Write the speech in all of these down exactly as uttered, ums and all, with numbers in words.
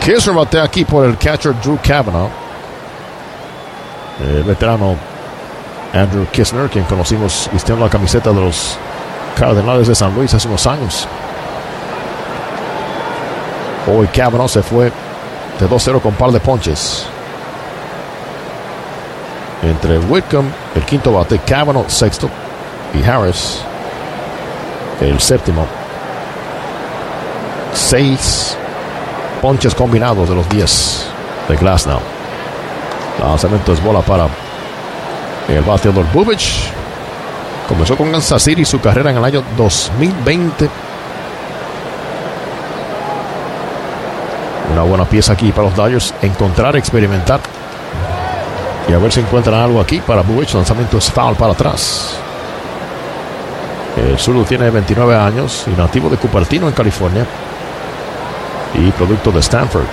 Kisner batea aquí por el catcher Drew Cavanaugh. El veterano Andrew Kisner, quien conocimos vistiendo la camiseta de los Cardenales de San Luis hace unos años. Hoy Cavanaugh se fue de dos cero con par de ponches. Entre Whitcomb, el quinto bate, Cavanaugh, sexto, y Harris, el séptimo. Seis ponches combinados de los diez de Glasnow. Lanzamiento es bola para el bateador Bubic. Comenzó con Kansas City su carrera en el año dos mil veinte. Una buena pieza aquí para los Dodgers. Encontrar, experimentar y a ver si encuentran algo aquí para Bubic. Lanzamiento es foul para atrás. El zurdo tiene veintinueve años y nativo de Cupertino en California y producto de Stanford.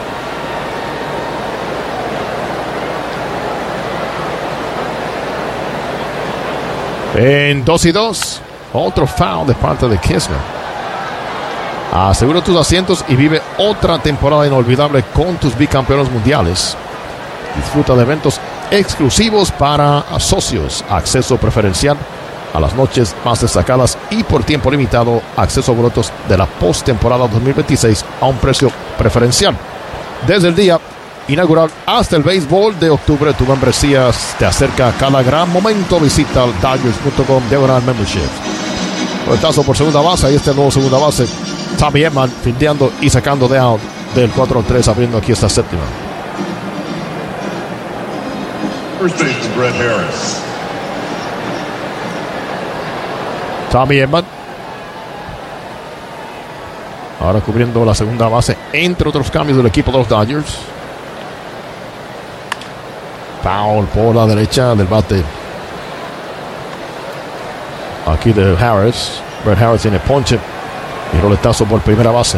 En dos y dos, otro foul de parte de Kisner. Asegura tus asientos y vive otra temporada inolvidable con tus bicampeones mundiales. Disfruta de eventos exclusivos para socios, acceso preferencial a las noches más destacadas y por tiempo limitado acceso a boletos de la postemporada dos mil veintiséis a un precio preferencial. Desde el día inaugural hasta el béisbol de octubre, tu membresía te acerca a cada gran momento. Visita Dodgers punto com diagonal membership. Boletazo por segunda base. Ahí está el nuevo segunda base, Tommy Edman, fildeando y sacando de out del cuatro tres, abriendo aquí esta séptima. First baseman Brett Harris. Tommy Edman ahora cubriendo la segunda base, entre otros cambios del equipo de los Dodgers. Foul por la derecha del bate aquí de Harris. Brett Harris tiene ponche y roletazo por primera base.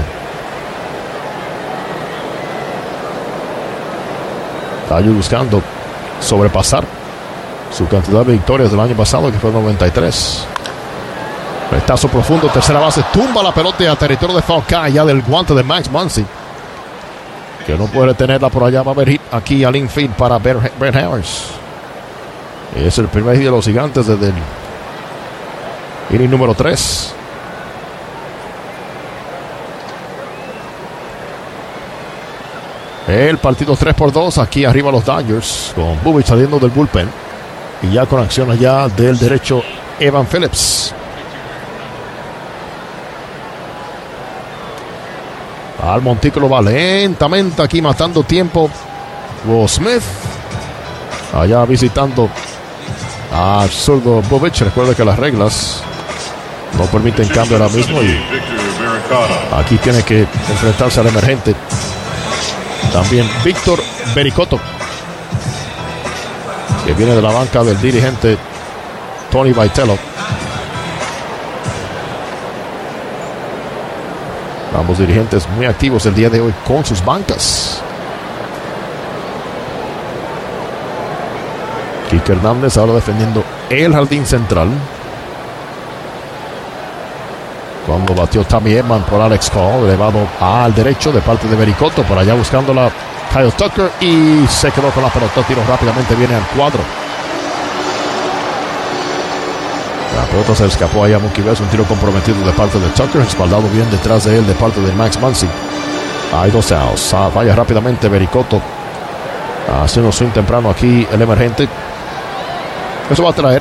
Dodgers buscando sobrepasar su cantidad de victorias del año pasado, que fue noventa y tres. Roletazo profundo, tercera base, tumba la pelota a territorio de foul, ya del guante de Max Muncy, que no puede tenerla por allá. Va a haber hit aquí al infield para Brett Harris. Es el primer hit de los Gigantes desde el inning número tres. El partido tres por dos. Aquí arriba los Dodgers, con Bubic saliendo del bullpen y ya con acción allá del derecho Evan Phillips. Al montículo va lentamente aquí matando tiempo Will Smith, allá visitando al zurdo Bubic. Recuerda que las reglas no permiten cambio ahora mismo y aquí tiene que enfrentarse al emergente también Víctor Bericotto, que viene de la banca del dirigente Tony Vitello. Ambos dirigentes muy activos el día de hoy con sus bancas. Kike Hernández ahora defendiendo el jardín central. Cuando batió Tommy Edman por Alex Cole, elevado al derecho de parte de Bericotto, por allá buscándola Kyle Tucker y se quedó con la pelota. Tiro rápidamente, viene al cuadro. La pelota se escapó ahí a Mookie Betts. Un tiro comprometido de parte de Tucker, espaldado bien detrás de él de parte de Max Muncy. Hay dos outs. Ah, vaya rápidamente Bericotto, haciendo swing temprano aquí el emergente. Eso va a traer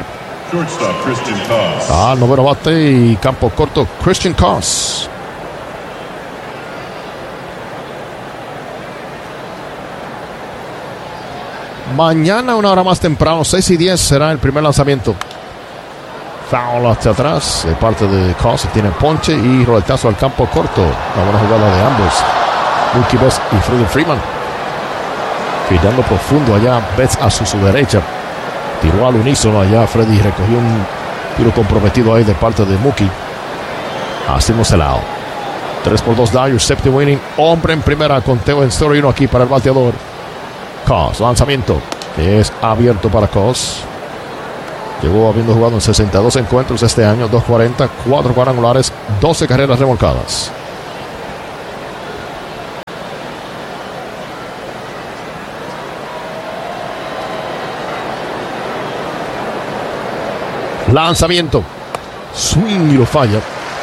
al noveno bate y campo corto Christian Koss. Mañana, una hora más temprano, seis y diez, será el primer lanzamiento. Foul hacia atrás de parte de Koss, tiene ponche y roletazo al campo corto. Una buena jugada de ambos, Mookie Betts y Freddie Freeman. Girando profundo allá Betts a su, su derecha. Tiró al unísono allá Freddie, recogió un tiro comprometido ahí de parte de Mookie. Hacemos el out. tres por dos Dodgers, séptimo inning. Hombre en primera, conteo en cero y uno aquí para el bateador Koss. Lanzamiento es abierto para Koss. Llegó habiendo jugado en sesenta y dos encuentros este año, dos cuarenta, cuatro cuadrangulares, doce carreras remolcadas. Lanzamiento. Swing y lo falla.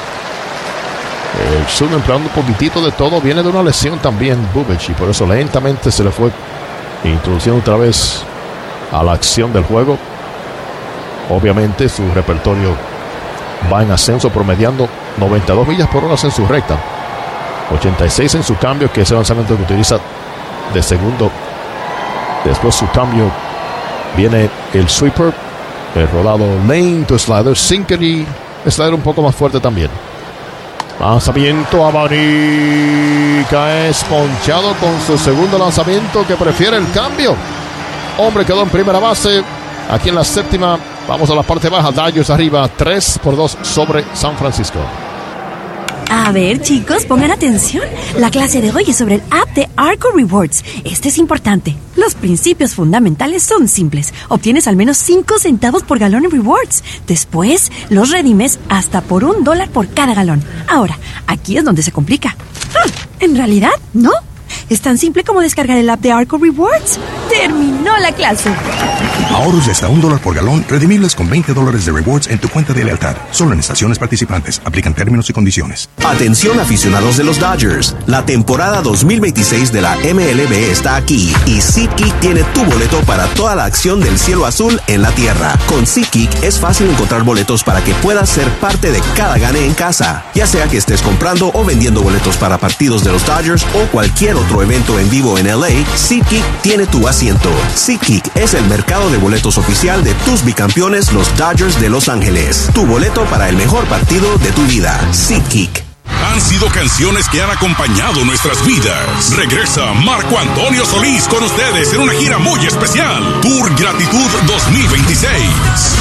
El sur empleando un poquitito de todo. Viene de una lesión también Bubic, y por eso lentamente se le fue introduciendo otra vez a la acción del juego. Obviamente su repertorio va en ascenso, promediando noventa y dos millas por hora en su recta, ochenta y seis en su cambio, que es el lanzamiento que utiliza de segundo. Después su cambio viene el sweeper, el rodado lento slider, sinker y slider un poco más fuerte también. Lanzamiento abanica, es ponchado con su segundo lanzamiento, que prefiere el cambio. Hombre quedó en primera base. Aquí en la séptima, vamos a la parte baja. Dodgers arriba tres por dos sobre San Francisco. A ver, chicos, pongan atención. La clase de hoy es sobre el app de Arco Rewards. Este es importante. Los principios fundamentales son simples. Obtienes al menos cinco centavos por galón en rewards. Después, los redimes hasta por un dólar por cada galón. Ahora, aquí es donde se complica. Ah, en realidad, no. Es tan simple como descargar el app de Arco Rewards. ¡Terminó la clase! Ahorros de hasta un dólar por galón, redimibles con veinte dólares de rewards en tu cuenta de lealtad. Solo en estaciones participantes. Aplican términos y condiciones. Atención, aficionados de los Dodgers. La temporada dos mil veintiséis de la M L B está aquí y SeatGeek tiene tu boleto para toda la acción del cielo azul en la tierra. Con SeatGeek es fácil encontrar boletos para que puedas ser parte de cada gane en casa. Ya sea que estés comprando o vendiendo boletos para partidos de los Dodgers o cualquier otro evento en vivo en L A, SeatGeek tiene tu asiento. SeatGeek es el mercado de boletos oficial de tus bicampeones, los Dodgers de Los Ángeles. Tu boleto para el mejor partido de tu vida. SeatGeek. Han sido canciones que han acompañado nuestras vidas. Regresa Marco Antonio Solís con ustedes en una gira muy especial. Tour Gratitud dos mil veintiséis.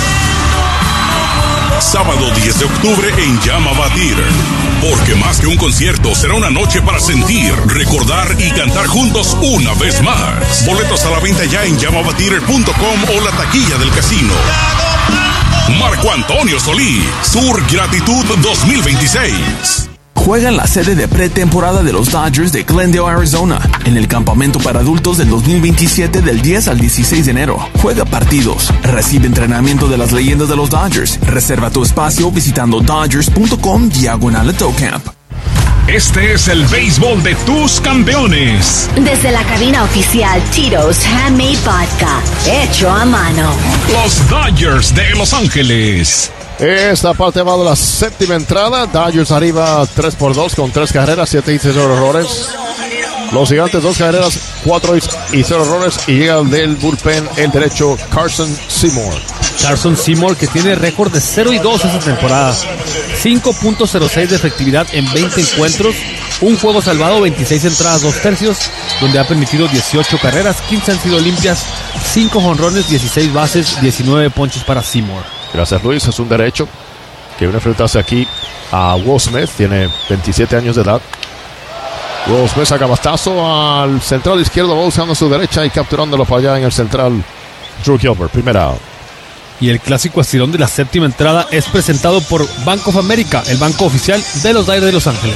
Sábado diez de octubre en Llama Theater. Porque más que un concierto, será una noche para sentir, recordar y cantar juntos una vez más. Boletos a la venta ya en llamava theater punto com o la taquilla del casino. Marco Antonio Solís, Tour Gratitud dos mil veintiséis. Juega en la sede de pretemporada de los Dodgers de Glendale, Arizona, en el campamento para adultos del dos mil veintisiete del diez al dieciséis de enero. Juega partidos, recibe entrenamiento de las leyendas de los Dodgers. Reserva tu espacio visitando dodgers punto com diagonal camp. Este es el béisbol de tus campeones. Desde la cabina oficial Tito's Handmade Vodka, hecho a mano. Los Dodgers de Los Ángeles. Esta parte va de la séptima entrada. Dodgers arriba tres por dos con tres carreras, siete y cero errores. Los Gigantes, dos carreras, cuatro y cero errores. Y llega del bullpen el derecho Carson Seymour. Carson Seymour, que tiene récord de cero y dos esta temporada. cinco punto cero seis de efectividad en veinte encuentros. Un juego salvado, veintiséis entradas, dos tercios, donde ha permitido dieciocho carreras, quince han sido limpias, cinco jonrones, dieciséis bases, diecinueve ponches para Seymour. Gracias, Luis. Es un derecho que viene a enfrentarse aquí a Will Smith. Tiene veintisiete años de edad. Will Smith saca bastazo al central izquierdo, va usando su derecha y capturándolo para allá en el central. Drew Gilbert, primera out. Y el clásico estirón de la séptima entrada es presentado por Bank of America, el banco oficial de los Dodgers de Los Ángeles.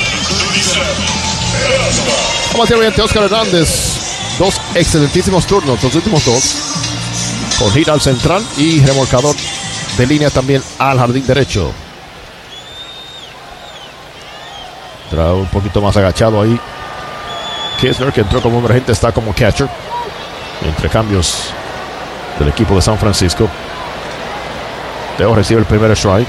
Vamos a mediante Oscar Hernández. Dos excelentísimos turnos, los últimos dos. Con gira al central y remolcador de línea también al jardín derecho. Trae un poquito más agachado ahí Kisner, que entró como emergente, está como catcher. Entre cambios del equipo de San Francisco. Teo recibe el primer strike.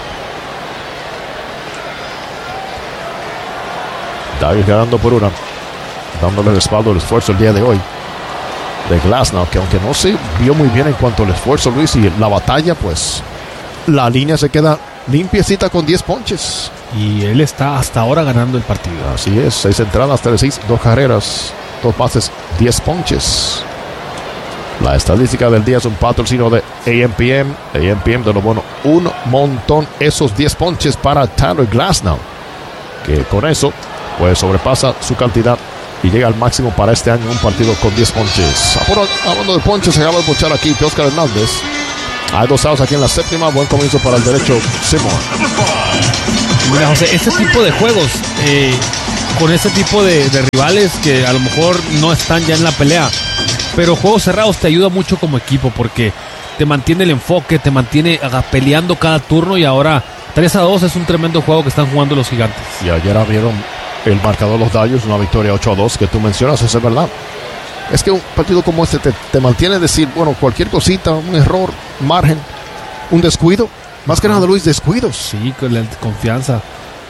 David ganando por una, dándole respaldo al esfuerzo el día de hoy de Glasnow, que aunque no se vio muy bien en cuanto al esfuerzo, Luis, y la batalla, pues la línea se queda limpiecita con diez ponches. Y él está hasta ahora ganando el partido. Así es, seis entradas, tres seis, dos carreras, dos bases, diez ponches. La estadística del día es un patrocinio de A M P M. A M P M de lo bueno, un montón, esos diez ponches para Tyler Glasnow, que con eso pues sobrepasa su cantidad y llega al máximo para este año en un partido con diez ponches. Hablando de ponches, se acaba de ponchar aquí Oscar Hernández. Hay dos outs aquí en la séptima. Buen comienzo para el derecho Seymour. Mira, José, este tipo de juegos eh, con este tipo de, de rivales que a lo mejor no están ya en la pelea, pero juegos cerrados te ayuda mucho como equipo, porque te mantiene el enfoque, te mantiene uh, peleando cada turno, y ahora tres a dos es un tremendo juego que están jugando los Gigantes. Y ayer abrieron el marcador los Dodgers, una victoria ocho a dos que tú mencionas, eso es verdad. Es que un partido como este te, te mantiene decir, bueno, cualquier cosita, un error, margen, un descuido, más que nada, Luis, descuidos. Sí, con la confianza.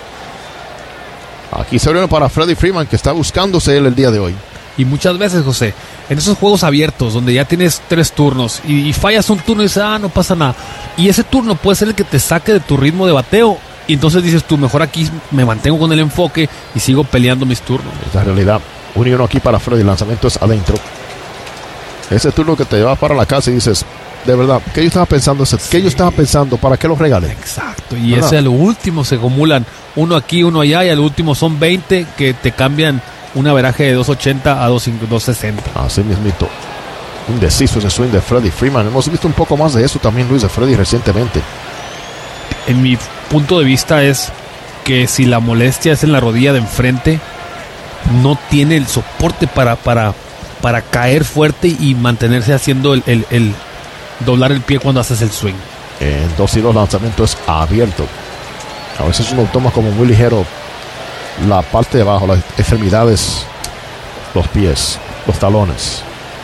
Aquí se abrieron para Freddie Freeman, que está buscándose él el día de hoy. Y muchas veces, José, en esos juegos abiertos donde ya tienes tres turnos y, y fallas un turno y dices, ah, no pasa nada, y ese turno puede ser el que te saque de tu ritmo de bateo, y entonces dices tú, mejor aquí me mantengo con el enfoque y sigo peleando mis turnos. Es la realidad. Un y uno aquí para Freddie, el lanzamiento es adentro. Ese turno que te llevas para la casa y dices, de verdad, ¿qué yo estaba pensando? ¿Qué yo estaba pensando? ¿Para qué los regalé? Exacto, y ¿verdad? Ese al último se acumulan uno aquí, uno allá, y al último son veinte que te cambian un averaje de dos ochenta a dos sesenta. Así mismito. Indeciso ese swing de Freddie Freeman. Hemos visto un poco más de eso también, Luis, de Freddie recientemente. En mi punto de vista es que si la molestia es en la rodilla de enfrente, no tiene el soporte para, para, para caer fuerte y mantenerse haciendo el, el, el doblar el pie cuando haces el swing. En dos y dos lanzamientos abierto. A veces uno toma como muy ligero la parte de abajo, las extremidades, los pies, los talones,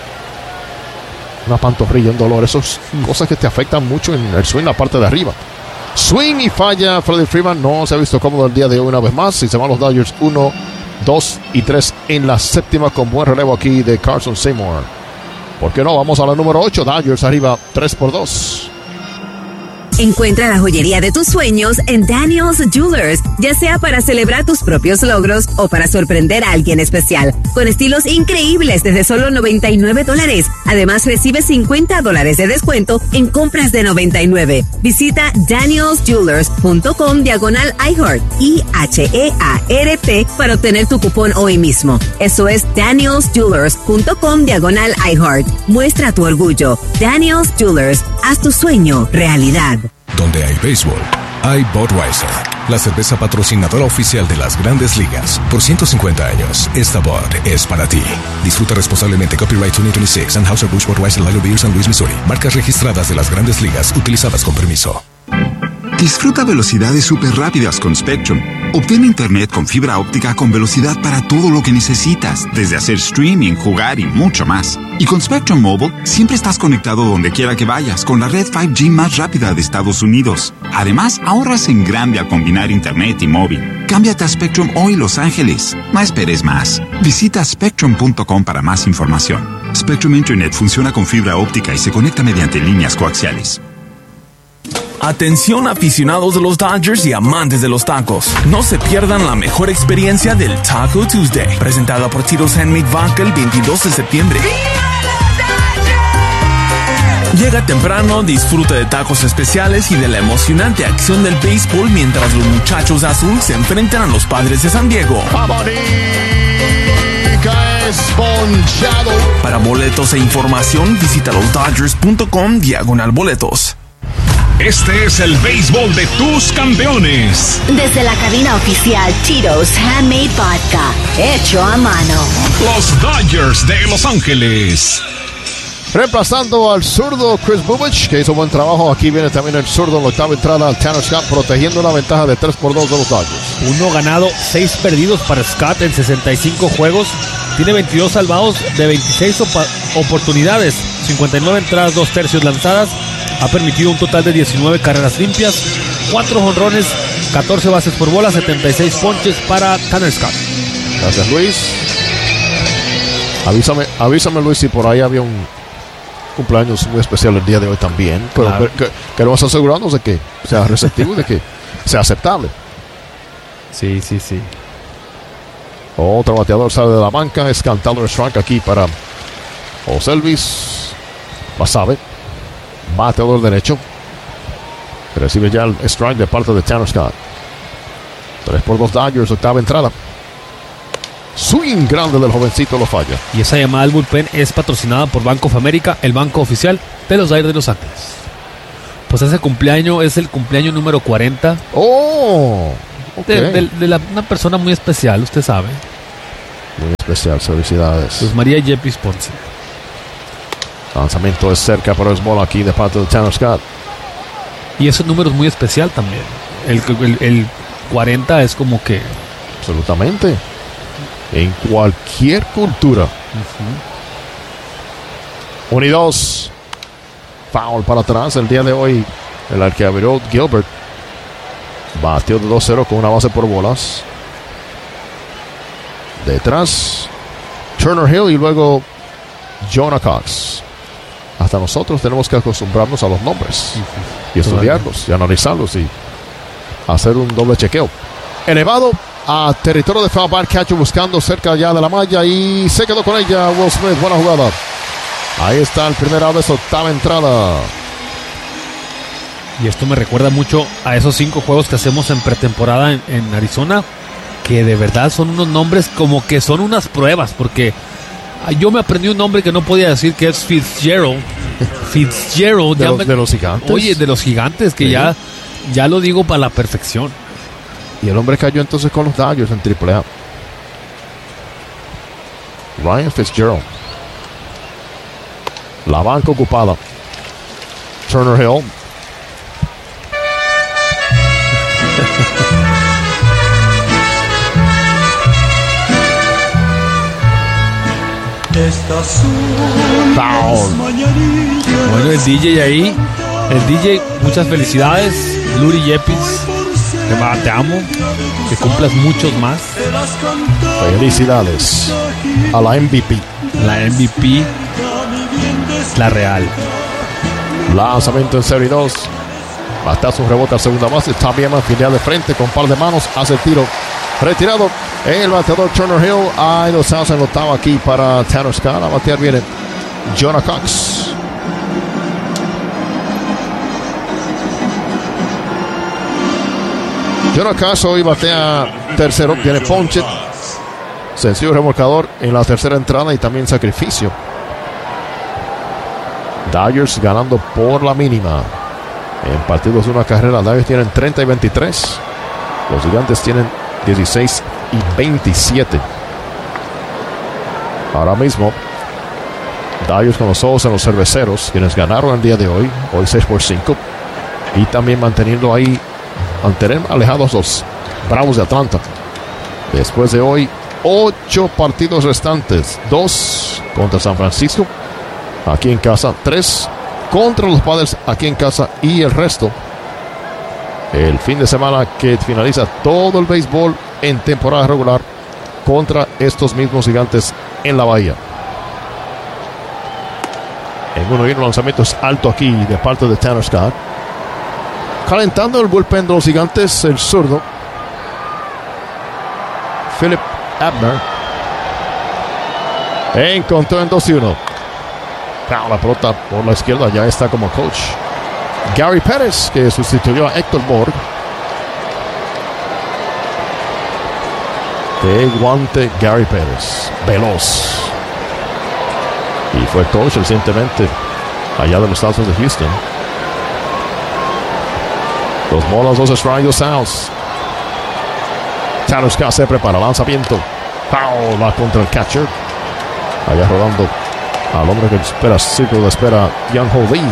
una pantorrilla, un dolor, esas mm. cosas que te afectan mucho en el swing, la parte de arriba. Swing y falla Freddie Freeman, no se ha visto cómodo el día de hoy una vez más, y se van los Dodgers uno, dos y tres en la séptima con buen relevo aquí de Carson Seymour. ¿Por qué no? Vamos a la número ocho, Dodgers arriba tres por dos. Encuentra la joyería de tus sueños en Daniel's Jewelers, ya sea para celebrar tus propios logros o para sorprender a alguien especial, con estilos increíbles desde solo noventa y nueve dólares. Además, recibe cincuenta dólares de descuento en compras de noventa y nueve. Visita daniels jewelers punto com diagonal iHeart, I H E A R T, para obtener tu cupón hoy mismo. Eso es daniels jewelers punto com diagonal iHeart. Muestra tu orgullo. Daniel's Jewelers, haz tu sueño realidad. Donde hay béisbol, hay Budweiser, la cerveza patrocinadora oficial de las Grandes Ligas. Por ciento cincuenta años, esta Bud es para ti. Disfruta responsablemente. Copyright veinte veintiséis, Anheuser-Busch Budweiser Lager Beer, San Luis, Missouri. Marcas registradas de las Grandes Ligas, utilizadas con permiso. Disfruta velocidades súper rápidas con Spectrum. Obtén internet con fibra óptica con velocidad para todo lo que necesitas, desde hacer streaming, jugar y mucho más. Y con Spectrum Mobile, siempre estás conectado donde quiera que vayas con la red cinco G más rápida de Estados Unidos. Además, ahorras en grande al combinar internet y móvil. Cámbiate a Spectrum hoy, Los Ángeles. No esperes más. Visita spectrum punto com para más información. Spectrum Internet funciona con fibra óptica y se conecta mediante líneas coaxiales. Atención aficionados de los Dodgers y amantes de los tacos. No se pierdan la mejor experiencia del Taco Tuesday, presentada por Tito's Handmade Vodka el veintidós de septiembre. Llega temprano, disfruta de tacos especiales y de la emocionante acción del béisbol mientras los muchachos de azul se enfrentan a los Padres de San Diego. Para boletos e información, visita los dodgers punto com diagonal boletos. Este es el béisbol de tus campeones. Desde la cabina oficial Tito's Handmade Vodka, hecho a mano. Los Dodgers de Los Ángeles. Reemplazando al zurdo Chris Bubich, que hizo buen trabajo. Aquí viene también el zurdo en la octava entrada, Tanner Scott, protegiendo una ventaja de tres por dos de los Dodgers. Uno ganado, seis perdidos para Scott en sesenta y cinco juegos. Tiene veintidós salvados de veintiséis opa- oportunidades, cincuenta y nueve entradas, dos tercios lanzadas. Ha permitido un total de diecinueve carreras limpias, cuatro jonrones, catorce bases por bola, setenta y seis ponches para Tanner Scott. Gracias, Luis. Avísame, avísame Luis, si por ahí había un cumpleaños muy especial el día de hoy también. Pero Claro. que, queremos asegurarnos de que sea receptivo y de que sea aceptable. Sí, sí, sí. Otro bateador sale de la banca, es Tyler Strike aquí para Oselvis. Basabe, bateador derecho. Recibe ya el strike de parte de Tanner Scott. tres por dos Dodgers, octava entrada. Swing grande del jovencito, lo falla. Y esa llamada al bullpen es patrocinada por Bank of America, el banco oficial de los Dodgers de Los Ángeles. Pues ese cumpleaños es el cumpleaños número cuarenta. ¡Oh! Okay. De, de, de la, una persona muy especial, usted sabe. Muy especial, felicidades. Pues María Yepis Ponce. Lanzamiento es cerca, pero es bola aquí de parte de Tanner Scott. Y ese número es muy especial también. El, el, el cuarenta es como que... Absolutamente. En cualquier cultura. Uh-huh. Uno y dos. Foul para atrás. El día de hoy, el arqueador Gilbert batió de dos cero con una base por bolas. Detrás, Turner Hill y luego Jonah Cox. Hasta nosotros tenemos que acostumbrarnos a los nombres uh-huh. y estudiarlos y analizarlos y hacer un doble chequeo. Elevado a territorio de foul, ball catcher buscando cerca ya de la malla y se quedó con ella Will Smith. Buena jugada. Ahí está el primer out de esa octava entrada. Y esto me recuerda mucho a esos cinco juegos que hacemos en pretemporada en, en Arizona, que de verdad son unos nombres como que son unas pruebas, porque yo me aprendí un nombre que no podía decir, que es Fitzgerald. Fitzgerald. De, ya los, me, de los gigantes. Oye, de los gigantes, que sí. ya, ya lo digo para la perfección. Y el hombre cayó entonces con los Dodgers en triple A. Ryan Fitzgerald. La banca ocupada. Turner Hill. Foul. Bueno, el D J ahí. El D J, muchas felicidades. Luri Yepis, te, te amo. Que cumplas muchos más. Felicidades a la M V P. La M V P. La real. Lanzamiento en cero y dos. Batazo, un rebote a segunda base. Tommy Emma, filial de frente con par de manos. Hace el tiro. Retirado el bateador Turner Hill. Hay dos outs en el octavo aquí para Tanner Scott. A batear viene Jonah Cox. Jonah Cox hoy batea tercero. Tiene ponche. Sencillo remolcador en la tercera entrada y también sacrificio. Dodgers ganando por la mínima. En partidos de una carrera, Dodgers tienen treinta y veintitrés. Los Gigantes tienen dieciséis y veintisiete. Ahora mismo, Dodgers con los ojos en los cerveceros, quienes ganaron el día de hoy, hoy seis por cinco. Y también manteniendo ahí, mantener alejados los Bravos de Atlanta. Después de hoy, ocho partidos restantes. Dos contra San Francisco, aquí en casa. Tres contra los Padres, aquí en casa. Y el resto, el fin de semana que finaliza todo el béisbol en temporada regular contra estos mismos Gigantes en la Bahía. En uno y uno lanzamientos alto aquí de parte de Tanner Scott. Calentando el bullpen de los Gigantes, el zurdo Philip Abner. Encontró en dos y uno. La pelota por la izquierda, ya está como coach Gary Pérez, que sustituyó a Héctor Borg. De guante Gary Pérez, veloz. Y fue coach recientemente allá de los Astros de Houston. Dos bolas, dos strikes, dos outs. Tanner Scott se prepara, lanzamiento. Foul, va contra el catcher. Allá rodando al hombre que espera, círculo de espera, Young Ho Lee.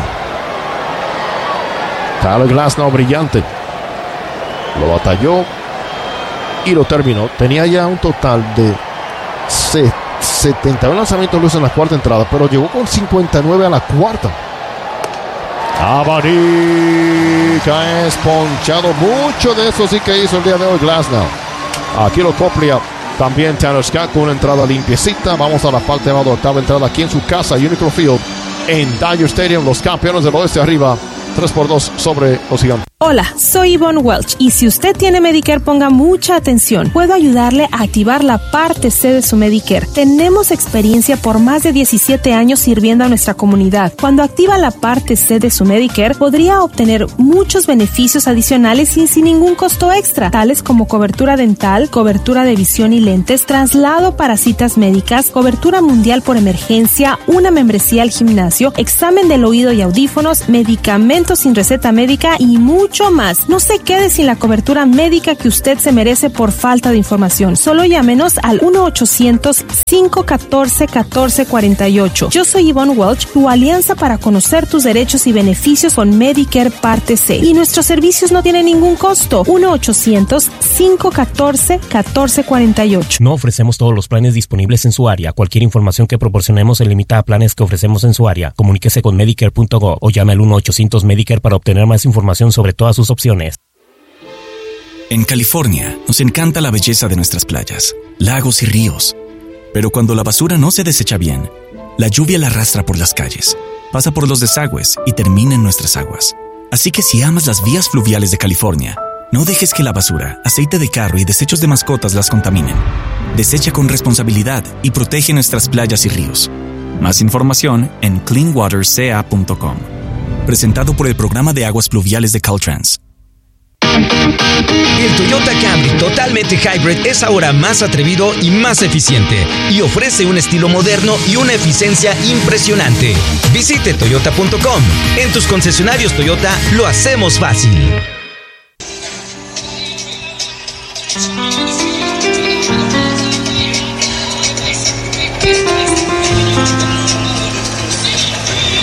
Tyler Glasnow brillante. Lo batalló y lo terminó. Tenía ya un total de setenta y uno lanzamientos luz en la cuarta entrada, pero llegó con cincuenta y nueve a la cuarta. Abanica es ponchado. Mucho de eso sí que hizo el día de hoy Glasnow. Aquí lo copia también Tanner Scott con una entrada limpiecita. Vamos a la parte de octava entrada aquí en su casa, Unicron Field, en Dodger Stadium. Los campeones del oeste arriba, tres por dos sobre los Gigantes. Hola, soy Yvonne Welch y si usted tiene Medicare, ponga mucha atención. Puedo ayudarle a activar la parte C de su Medicare. Tenemos experiencia por más de diecisiete años sirviendo a nuestra comunidad. Cuando activa la parte C de su Medicare, podría obtener muchos beneficios adicionales y sin ningún costo extra, tales como cobertura dental, cobertura de visión y lentes, traslado para citas médicas, cobertura mundial por emergencia, una membresía al gimnasio, examen del oído y audífonos, medicamentos sin receta médica y mucho mucho más. No se quede sin la cobertura médica que usted se merece por falta de información. Solo llámenos al uno ochocientos, cinco uno cuatro, uno cuatro cuatro ocho. Yo soy Yvonne Welch, tu alianza para conocer tus derechos y beneficios con Medicare Parte C. Y nuestros servicios no tienen ningún costo. uno ochocientos, cinco uno cuatro, uno cuatro cuatro ocho. No ofrecemos todos los planes disponibles en su área. Cualquier información que proporcionemos se limita a planes que ofrecemos en su área. Comuníquese con medicare punto gov o llame al uno ochocientos Medicare para obtener más información sobre todas sus opciones. En California, nos encanta la belleza de nuestras playas, lagos y ríos. Pero cuando la basura no se desecha bien, la lluvia la arrastra por las calles, pasa por los desagües y termina en nuestras aguas. Así que si amas las vías fluviales de California, no dejes que la basura, aceite de carro y desechos de mascotas las contaminen. Desecha con responsabilidad y protege nuestras playas y ríos. Más información en clean water c a punto com. Presentado por el Programa de Aguas Pluviales de Caltrans. El Toyota Camry totalmente hybrid es ahora más atrevido y más eficiente y ofrece un estilo moderno y una eficiencia impresionante. Visite toyota punto com. En tus concesionarios Toyota lo hacemos fácil.